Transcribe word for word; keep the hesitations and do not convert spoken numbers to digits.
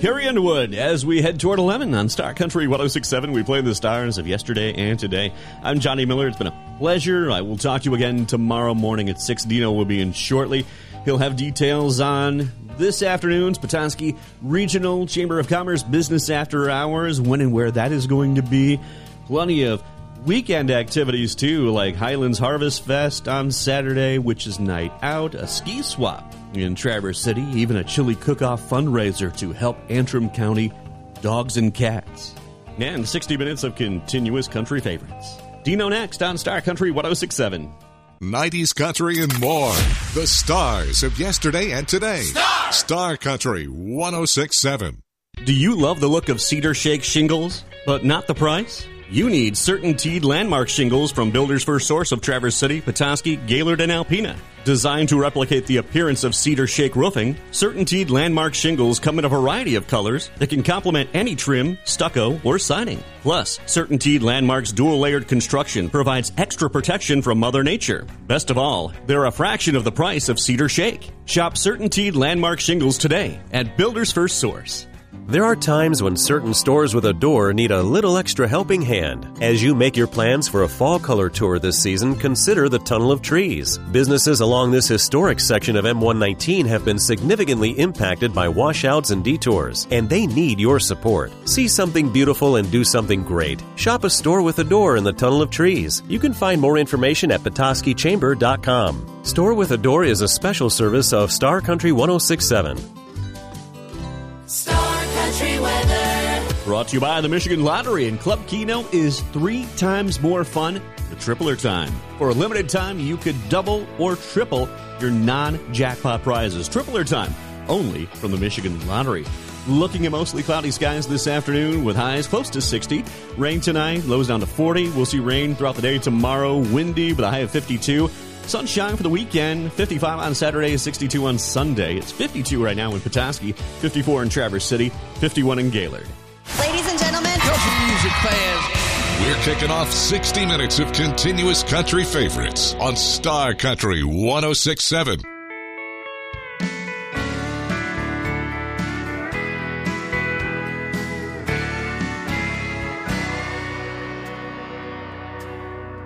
Carrie Underwood as we head toward eleven on Star Country one oh six point seven. We play the stars of yesterday and today. I'm Johnny Miller. It's been a pleasure. I will talk to you again tomorrow morning at six. Dino will be in shortly. He'll have details on this afternoon's Petoskey Regional Chamber of Commerce Business After Hours, when and where that is going to be. Plenty of weekend activities, too, like Highlands Harvest Fest on Saturday, which is night out, a ski swap in Traverse City, even a chili cook-off fundraiser to help Antrim County dogs and cats. And sixty minutes of continuous country favorites. Dino next on Star Country one oh six point seven. nineties country and more. The stars of yesterday and today. Star, Star Country one oh six point seven. Do you love the look of Cedar Shake shingles, but not the price? You need CertainTeed Landmark shingles from Builders First Source of Traverse City, Petoskey, Gaylord, and Alpena. Designed to replicate the appearance of Cedar Shake roofing, CertainTeed Landmark shingles come in a variety of colors that can complement any trim, stucco, or siding. Plus, CertainTeed Landmark's dual-layered construction provides extra protection from Mother Nature. Best of all, they're a fraction of the price of Cedar Shake. Shop CertainTeed Landmark shingles today at Builders First Source. There are times when certain stores with a door need a little extra helping hand. As you make your plans for a fall color tour this season, consider the Tunnel of Trees. Businesses along this historic section of M one nineteen have been significantly impacted by washouts and detours, and they need your support. See something beautiful and do something great. Shop a store with a door in the Tunnel of Trees. You can find more information at petoskey chamber dot com. Store with a Door is a special service of Star Country one oh six point seven. Brought to you by the Michigan Lottery, and Club Keno is three times more fun the tripler time. For a limited time, you could double or triple your non-jackpot prizes. Tripler time, only from the Michigan Lottery. Looking at mostly cloudy skies this afternoon with highs close to sixty. Rain tonight, lows down to forty. We'll see rain throughout the day tomorrow. Windy with a high of fifty-two. Sunshine for the weekend, fifty-five on Saturday, sixty-two on Sunday. It's fifty-two right now in Petoskey, fifty-four in Traverse City, fifty-one in Gaylord. Ladies and gentlemen, country music fans, we're kicking off sixty minutes of continuous country favorites on Star Country one oh six point seven.